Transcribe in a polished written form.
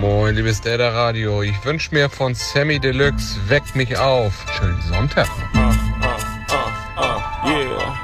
Moin, liebes Data Radio. Ich wünsch mir von Sammy Deluxe Weck mich auf. Schönen Sonntag. Yeah.